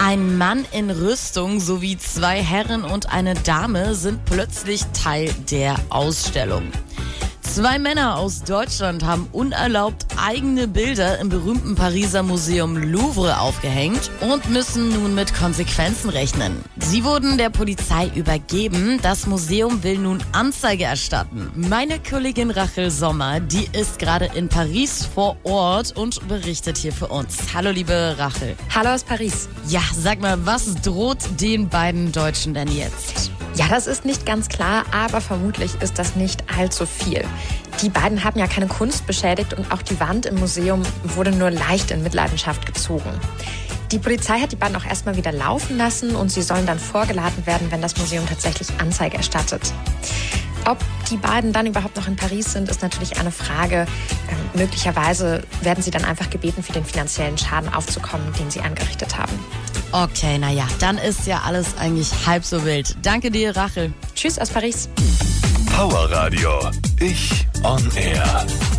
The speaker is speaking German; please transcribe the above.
Ein Mann in Rüstung sowie 2 Herren und eine Dame sind plötzlich Teil der Ausstellung. 2 Männer aus Deutschland haben unerlaubt eigene Bilder im berühmten Pariser Museum Louvre aufgehängt und müssen nun mit Konsequenzen rechnen. Sie wurden der Polizei übergeben. Das Museum will nun Anzeige erstatten. Meine Kollegin Rachel Sommer, die ist gerade in Paris vor Ort und berichtet hier für uns. Hallo liebe Rachel. Hallo aus Paris. Ja, sag mal, was droht den beiden Deutschen denn jetzt? Ja, das ist nicht ganz klar, aber vermutlich ist das nicht allzu viel. Die beiden haben ja keine Kunst beschädigt und auch die Wand im Museum wurde nur leicht in Mitleidenschaft gezogen. Die Polizei hat die beiden auch erstmal wieder laufen lassen und sie sollen dann vorgeladen werden, wenn das Museum tatsächlich Anzeige erstattet. Ob die beiden dann überhaupt noch in Paris sind, ist natürlich eine Frage. Möglicherweise werden sie dann einfach gebeten, für den finanziellen Schaden aufzukommen, den sie angerichtet haben. Okay, naja, dann ist ja alles eigentlich halb so wild. Danke dir, Rachel. Tschüss aus Paris. Power Radio. Ich on Air.